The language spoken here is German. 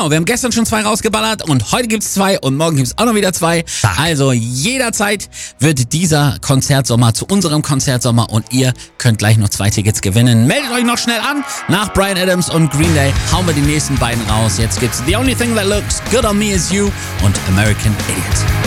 Genau, wir haben gestern schon 2 rausgeballert und heute gibt's 2 und morgen gibt's auch noch wieder 2. Also jederzeit wird dieser Konzertsommer zu unserem Konzertsommer und ihr könnt gleich noch 2 Tickets gewinnen. Meldet euch noch schnell an. Nach Bryan Adams und Green Day hauen wir die nächsten beiden raus. Jetzt gibt's The Only Thing That Looks Good on Me Is You und American Idiot.